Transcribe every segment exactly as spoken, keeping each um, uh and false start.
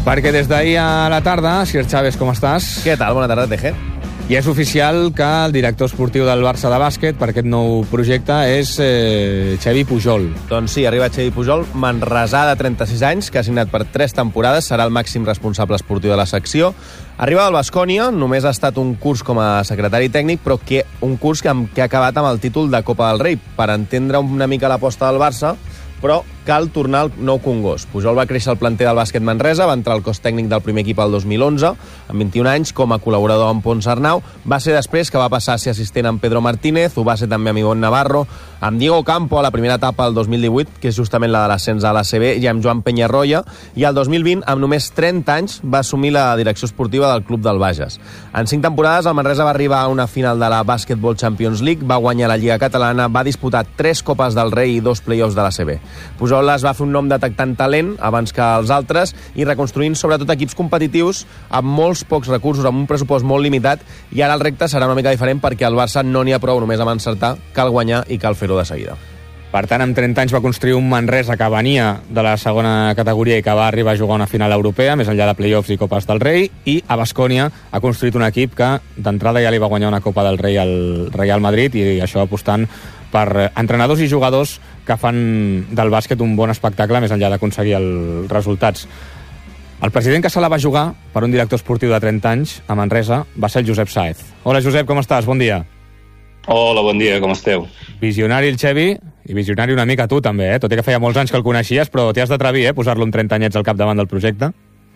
Perquè des d'ahir a la tarda, Sir Chaves, com estàs? Què tal? Bona tarda, T G. I és oficial que el director esportiu del Barça de bàsquet per aquest nou projecte és eh, Xavi Pujol. Doncs sí, arriba Xavi Pujol, manresà de trenta-sis anys, que ha signat per tres temporades, serà el màxim responsable esportiu de la secció. Arriba del Baskonia, només ha estat un curs com a secretari tècnic, però que un curs que, que ha acabat amb el títol de Copa del Rei, per entendre una mica l'aposta del Barça, però cal tornar al nou Congost. Pujol va créixer al planter del bàsquet Manresa, va entrar al cos tècnic del primer equip el dos mil onze, amb vint-i-un anys, com a col·laborador amb Pons Arnau. Va ser després que va passar a ser assistent amb Pedro Martínez, ho va ser també amb Ivonne Navarro, amb Diego Campo a la primera etapa el dos mil divuit, que és justament la de l'ascens a l'A C B, i amb Joan Peñarroya, i el dos mil vint, amb només trenta anys, va assumir la direcció esportiva del club del Bages. En cinc temporades, el Manresa va arribar a una final de la Basketball Champions League, va guanyar la Lliga Catalana, va disputar tres Copes del Rei i dos play-offs de l'A C B. Pujol es va fer un nom detectant talent abans que els altres i reconstruint sobretot equips competitius amb molts pocs recursos, amb un pressupost molt limitat, i ara el repte serà una mica diferent perquè al Barça no n'hi ha prou només amb encertar, cal guanyar i cal fer-ho de seguida. Per tant, amb trenta anys va construir un Manresa que venia de la segona categoria i que va arribar a jugar una final europea, més enllà de play-offs i Copes del Rei, i a Baskonia ha construït un equip que d'entrada ja li va guanyar una Copa del Rei al Real Madrid, i això apostant per entrenadors i jugadors que fan del bàsquet un bon espectacle més enllà d'aconseguir els resultats. El president que se la va jugar per un director esportiu de trenta anys a Manresa va ser el Josep Sáez. Hola, Josep, com estàs? Bon dia. Hola, bon dia, com esteu? Visionari el Xavi, i visionari una mica tu també, eh? Tot i que feia molts anys que el coneixies, però t'hi has d'atrevir, eh? Posar-lo amb trenta anyets al capdavant del projecte.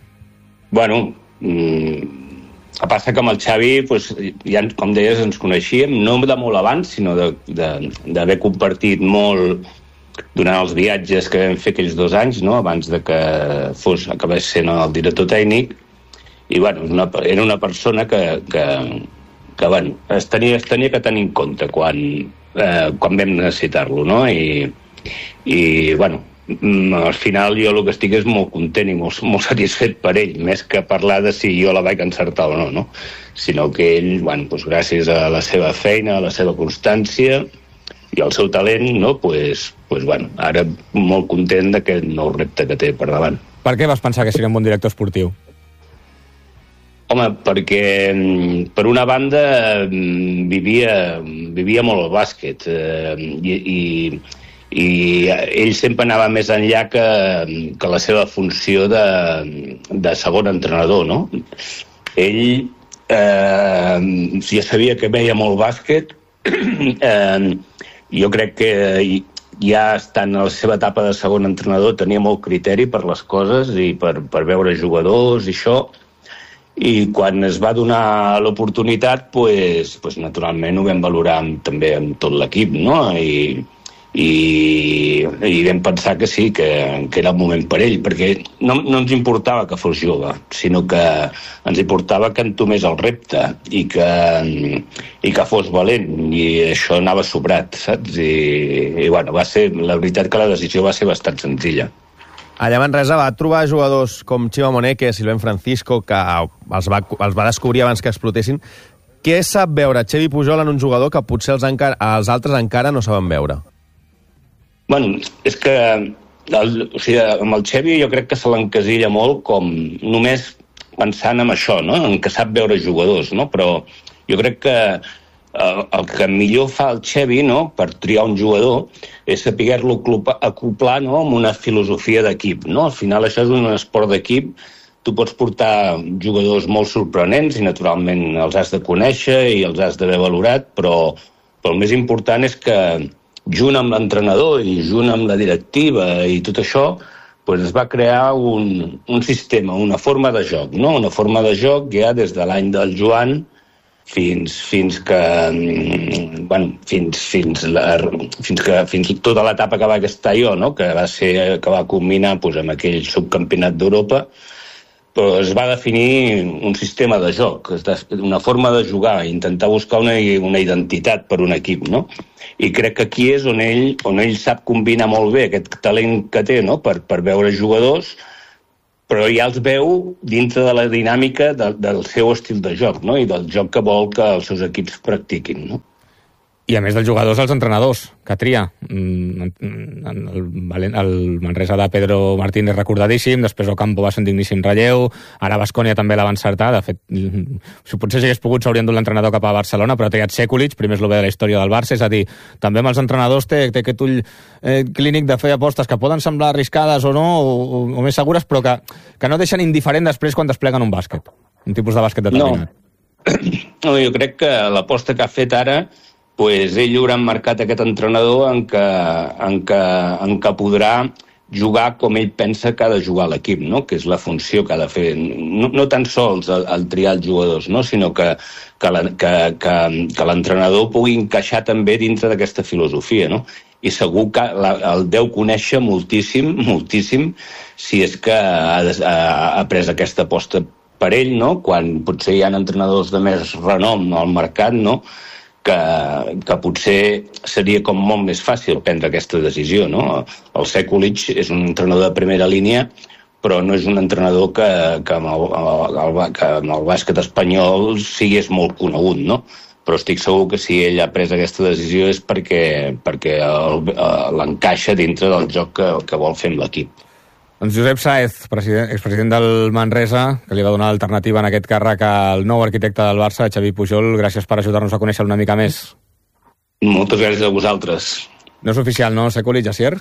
Bueno, mmm, el passa que amb el Xavi, pues, ja, com deies, ens coneixíem, no de molt abans, sinó d'haver compartit molt durant els viatges que vam fer aquells dos anys, no? Abans de que fos, acabés sent el director tècnic, i bueno, una, era una persona que, que, que bueno, es, tenia, es tenia que tenir en compte quan, eh, quan vam necessitar-lo, no? I, i bueno, al final jo el que estic és molt content i molt, molt satisfet per ell, més que parlar de si jo la vaig encertar o no, no? Sinó que ell, bueno, doncs gràcies a la seva feina, a la seva constància i al seu talent, no? pues, pues, bueno, ara molt content d'aquest nou repte que té per davant. Per què vas pensar que seria un bon director esportiu? Home, perquè per una banda vivia, vivia molt el bàsquet eh, i, i i ell sempre anava més enllà que, que la seva funció de, de segon entrenador, no? Ell eh, ja sabia que veia molt bàsquet, eh, jo crec que ja estant a la seva etapa de segon entrenador tenia molt criteri per les coses i per, per veure jugadors i això, i quan es va donar l'oportunitat, pues, pues, naturalment ho vam valorar amb, també amb tot l'equip, no? I I, i vam pensar que sí, que, que era el moment per ell, perquè no, no ens importava que fos jove, sinó que ens importava que entomés el repte i que, i que fos valent, i això anava sobrat, saps? I, i bueno, va ser, la veritat que la decisió va ser bastant senzilla. Allà a Manresa va trobar jugadors com Chima Moneke, Silvén Francisco, que els va, els va descobrir abans que explotessin. Què sap veure Xavi Pujol en un jugador que potser els, encara, els altres encara no saben veure? Bueno, és que el, o sigui, amb el Xavi jo crec que se l'encasilla molt com només pensant en això, no? En que sap veure jugadors, no? Però jo crec que el, el que millor fa el Xavi, no? Per triar un jugador és saber-lo acoplar, no? Amb una filosofia d'equip, no? Al final això és un esport d'equip, tu pots portar jugadors molt sorprenents i naturalment els has de conèixer i els has d'haver valorat, però, però el més important és que junt amb l'entrenador i junt amb la directiva i tot això, doncs es va crear un, un sistema, una forma de joc, no? Una forma de joc ja des de l'any del Joan fins, fins que, bueno, fins, fins, la, fins, que, fins tota l'etapa que va estar jo, no? Que va ser, que va culminar doncs, amb aquell subcampionat d'Europa, però es va definir un sistema de joc, una forma de jugar, intentar buscar una, una identitat per un equip, no? I crec que aquí és on ell, on ell sap combinar molt bé aquest talent que té, no? per, per veure jugadors, però ja els veu dintre de la dinàmica de, del seu estil de joc, no? I del joc que vol que els seus equips practiquin, no? I a més dels jugadors, els entrenadors, que tria. El, el Manresa de Pedro Martínez recordadíssim, després Ocampo va ser un digníssim relleu, ara Baskonia també la va encertar, de fet, si potser si hagués pogut s'haurien dut l'entrenador cap a Barcelona, però té Sekulic, primer és el bé de la història del Barça, és a dir, també amb els entrenadors té, té aquest ull eh, clínic de fer apostes que poden semblar arriscades o no, o, o més segures, però que, que no deixen indiferent després quan despleguen un bàsquet, un tipus de bàsquet determinat. No, no jo crec que l'aposta que ha fet ara pues ell haurà marcat aquest entrenador en què, en què, en què podrà jugar com ell pensa que ha de jugar l'equip, no? Que és la funció que ha de fer. No, no tan sols el, el triar els jugadors, no? Sinó que, que, la, que, que, que l'entrenador pugui encaixar també dintre d'aquesta filosofia, no? I segur que la, el deu conèixer moltíssim, moltíssim, si és que ha, ha, ha pres aquesta aposta per ell, no? Quan potser hi ha entrenadors de més renom al mercat, no? Que, que potser seria com molt més fàcil prendre aquesta decisió, no? El Sekulic és un entrenador de primera línia, però no és un entrenador que, que, amb, el, el, que amb el bàsquet espanyol sigués molt conegut, no? Però estic segur que si ell ha pres aquesta decisió és perquè, perquè l'encaixa dintre del joc que, que vol fer amb l'equip. Doncs Josep Sáez, president, expresident del Manresa, que li va donar l'alternativa en aquest càrrec al nou arquitecte del Barça, Xavi Pujol. Gràcies per ajudar-nos a conèixer una mica més. Moltes gràcies a vosaltres. No és oficial, no, Sekulic, Asier?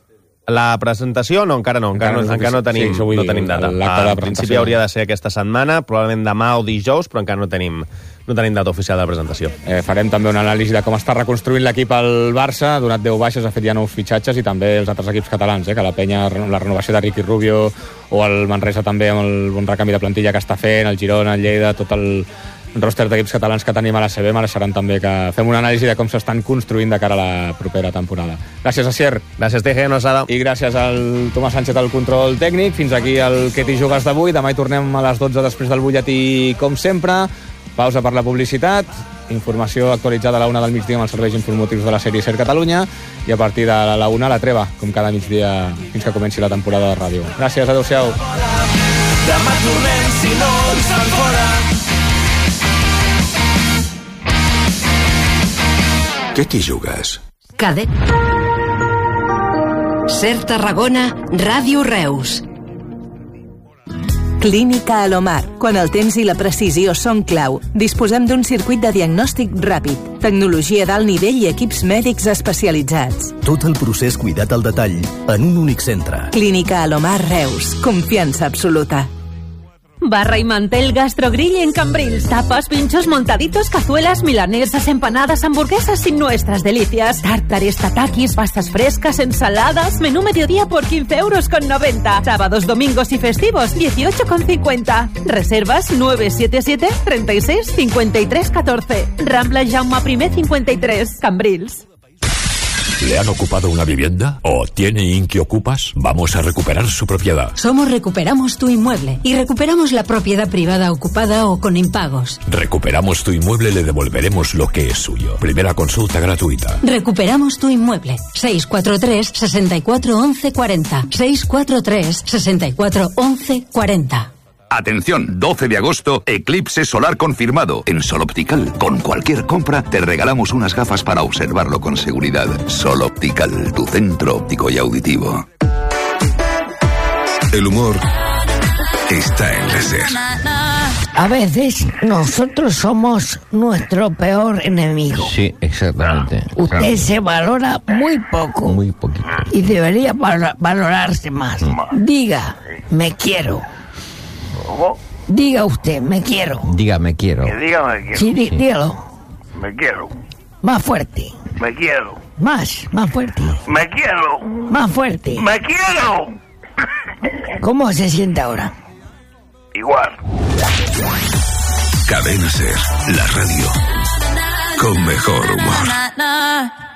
La presentació, no, encara no, encara, encara no, encara no tenim, sí, no tenim data. En principi hauria de ser aquesta setmana, probablement demà o dijous, però encara no tenim, no tenim data oficial de la presentació. Eh, farem també una anàlisi de com està reconstruint l'equip al Barça, ha donat deu baixes, ha fet ja nous fitxatges, i també els altres equips catalans, eh, que la Penya, la renovació de Ricky Rubio, o el Manresa també amb el bon recanvi de plantilla que està fent, el Girona, el Lleida, tot el roster d'equips catalans que tenim a la C B mereixeran també que fem una anàlisi de com s'estan construint de cara a la propera temporada. Gràcies, Asier. Gràcies, Teje, no s'ha de... I gràcies al Tomàs Sánchez al control tècnic. Fins aquí el Que t'hi jugues d'avui. Demà hi tornem a les dotze després del butlletí, com sempre. Pausa per la publicitat. Informació actualitzada a la una del migdia amb els serveis informatius de la sèrie SER Catalunya. I a partir de la una, la treva, com cada migdia, fins que comenci la temporada de ràdio. Gràcies, adeu-siau. Demà tornem si no ens fan fora. Què t'hi jugues? Cadet. SER Tarragona, Ràdio Reus. Clínica Alomar. Quan el temps i la precisió són clau, disposem d'un circuit de diagnòstic ràpid, tecnologia d'alt nivell i equips mèdics especialitzats. Tot el procés cuidat al detall en un únic centre. Clínica Alomar Reus. Confiança absoluta. Barra y mantel Gastrogrill en Cambrils. Tapas, pinchos, montaditos, cazuelas, milanesas, empanadas, hamburguesas y nuestras delicias. Tártares, tatakis, pastas frescas, ensaladas. Menú mediodía por quince euros con noventa. Sábados, domingos y festivos, dieciocho con cincuenta. Reservas nueve siete siete, treinta y seis, cincuenta y tres, catorce. Rambla Jaume Primer cincuenta y tres, Cambrils. ¿Le han ocupado una vivienda? ¿O tiene Inquiocupas? Vamos a recuperar su propiedad. Somos Recuperamos tu Inmueble y recuperamos la propiedad privada ocupada o con impagos. Recuperamos tu inmueble y le devolveremos lo que es suyo. Primera consulta gratuita. Recuperamos tu Inmueble. seis cuatro tres, seis cuatro once cuarenta. seis cuatro tres, seis cuatro once cuarenta. Atención, doce de agosto, eclipse solar confirmado. En Sol Optical, con cualquier compra, te regalamos unas gafas para observarlo con seguridad. Sol Optical, tu centro óptico y auditivo. El humor está en la SER. A veces nosotros somos nuestro peor enemigo. Sí, exactamente. Usted claro. se valora muy poco. Muy poquito. Y debería valorarse más. Diga, me quiero. ¿Cómo? Diga usted, me quiero. Diga, me quiero. Que diga, me quiero. Sí, dí, sí. dígalo. Me quiero. Más fuerte. Me quiero. Más, más fuerte. Me quiero. Más fuerte. Me quiero. ¿Cómo se siente ahora? Igual. Cadena SER, la radio con mejor humor.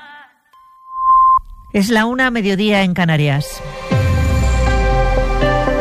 Es la una, mediodía en Canarias.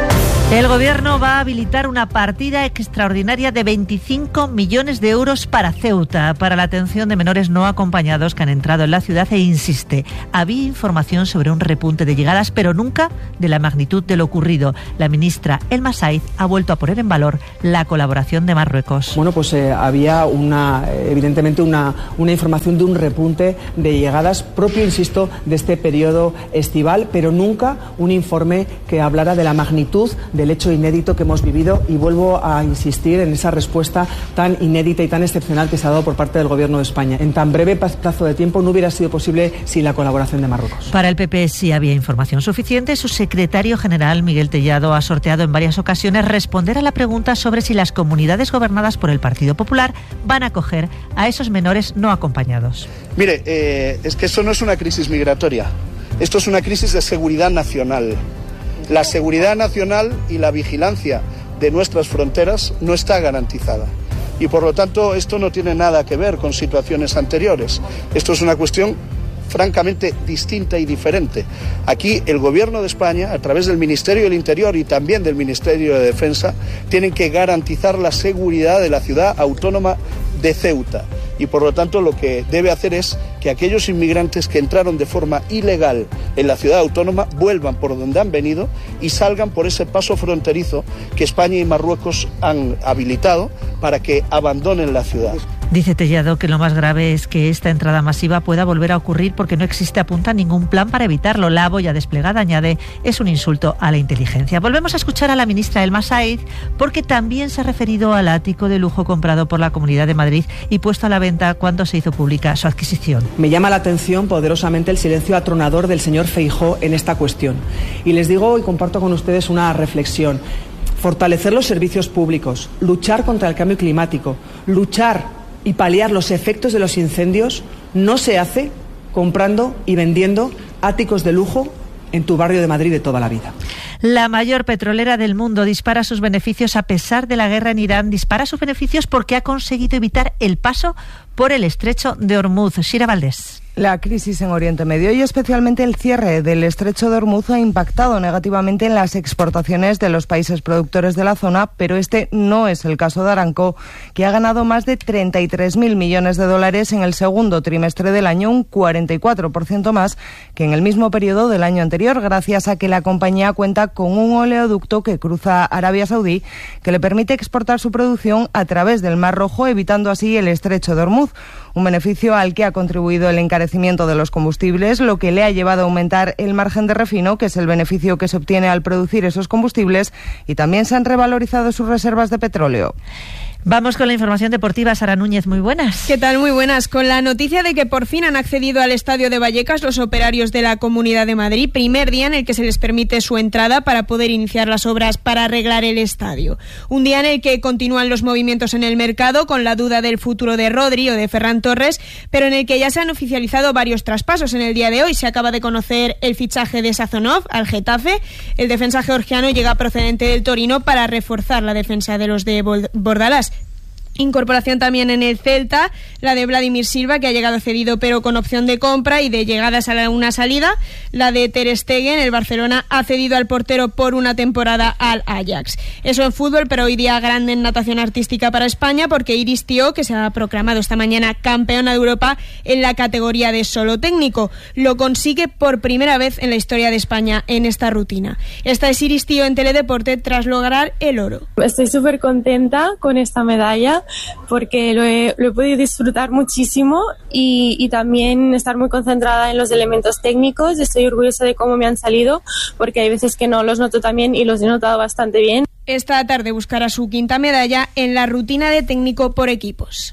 El Gobierno va a habilitar una partida extraordinaria de veinticinco millones de euros para Ceuta, para la atención de menores no acompañados que han entrado en la ciudad, e insiste, había información sobre un repunte de llegadas, pero nunca de la magnitud de lo ocurrido. La ministra Elma Saiz ha vuelto a poner en valor la colaboración de Marruecos. Bueno, pues eh, había una, evidentemente una, una información de un repunte de llegadas propio, insisto, de este periodo estival, pero nunca un informe que hablara de la magnitud de del hecho inédito que hemos vivido, y vuelvo a insistir en esa respuesta tan inédita y tan excepcional que se ha dado por parte del Gobierno de España. En tan breve plazo de tiempo no hubiera sido posible sin la colaboración de Marruecos. Para el P P sí había información suficiente. Su secretario general, Miguel Tellado, ha sorteado en varias ocasiones responder a la pregunta sobre si las comunidades gobernadas por el Partido Popular van a acoger a esos menores no acompañados. Mire, eh, es que esto no es una crisis migratoria, esto es una crisis de seguridad nacional. La seguridad nacional y la vigilancia de nuestras fronteras no está garantizada. Y por lo tanto esto no tiene nada que ver con situaciones anteriores. Esto es una cuestión francamente distinta y diferente. Aquí el Gobierno de España, a través del Ministerio del Interior y también del Ministerio de Defensa, tienen que garantizar la seguridad de la ciudad autónoma de Ceuta. Y por lo tanto lo que debe hacer es que aquellos inmigrantes que entraron de forma ilegal en la ciudad autónoma vuelvan por donde han venido y salgan por ese paso fronterizo que España y Marruecos han habilitado para que abandonen la ciudad. Dice Tellado que lo más grave es que esta entrada masiva pueda volver a ocurrir porque no existe, apunta, ningún plan para evitarlo. La boya desplegada, añade, es un insulto a la inteligencia. Volvemos a escuchar a la ministra Elma Saiz porque también se ha referido al ático de lujo comprado por la Comunidad de Madrid y puesto a la venta cuando se hizo pública su adquisición. Me llama la atención poderosamente el silencio atronador del señor Feijóo en esta cuestión. Y les digo y comparto con ustedes una reflexión. Fortalecer los servicios públicos, luchar contra el cambio climático, luchar y paliar los efectos de los incendios no se hace comprando y vendiendo áticos de lujo en tu barrio de Madrid de toda la vida. La mayor petrolera del mundo dispara sus beneficios a pesar de la guerra en Irán. Dispara sus beneficios porque ha conseguido evitar el paso por el estrecho de Hormuz. Shira Valdés. La crisis en Oriente Medio y especialmente el cierre del estrecho de Hormuz ha impactado negativamente en las exportaciones de los países productores de la zona, pero este no es el caso de Aramco, que ha ganado más de treinta y tres mil millones de dólares en el segundo trimestre del año, un cuarenta y cuatro por ciento más que en el mismo periodo del año anterior, gracias a que la compañía cuenta con un oleoducto que cruza Arabia Saudí que le permite exportar su producción a través del Mar Rojo, evitando así el estrecho de Hormuz. Un beneficio al que ha contribuido el encarecimiento de los combustibles, lo que le ha llevado a aumentar el margen de refino, que es el beneficio que se obtiene al producir esos combustibles, y también se han revalorizado sus reservas de petróleo. Vamos con la información deportiva. Sara Núñez, muy buenas. ¿Qué tal? Muy buenas. Con la noticia de que por fin han accedido al estadio de Vallecas los operarios de la Comunidad de Madrid, primer día en el que se les permite su entrada para poder iniciar las obras para arreglar el estadio. Un día en el que continúan los movimientos en el mercado con la duda del futuro de Rodri o de Ferran Torres, pero en el que ya se han oficializado varios traspasos. En el día de hoy se acaba de conocer el fichaje de Sazonov al Getafe. El defensa georgiano llega procedente del Torino para reforzar la defensa de los de Bordalás. Incorporación también en el Celta, la de Vladimir Silva, que ha llegado cedido pero con opción de compra y de llegadas a una salida. La de Ter Stegen, el Barcelona ha cedido al portero por una temporada al Ajax. Eso en fútbol, pero hoy día grande en natación artística para España, porque Iris Tío, que se ha proclamado esta mañana campeona de Europa en la categoría de solo técnico, lo consigue por primera vez en la historia de España en esta rutina. Esta es Iris Tío en Teledeporte tras lograr el oro. Estoy súper contenta con esta medalla, porque lo he, lo he podido disfrutar muchísimo y, y también estar muy concentrada en los elementos técnicos. Estoy orgullosa de cómo me han salido, porque hay veces que no los noto tan bien y los he notado bastante bien. Esta tarde buscará su quinta medalla en la rutina de técnico por equipos.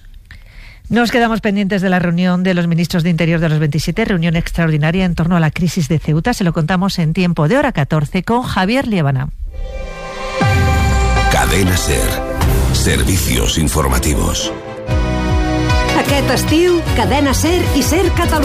Nos quedamos pendientes de la reunión de los ministros de Interior de los veintisiete, reunión extraordinaria en torno a la crisis de Ceuta. Se lo contamos en tiempo de hora catorce con Javier Liébana. Cadena SER. Servicios informativos. Aquest estiu, Cadena SER i SER Catalunya.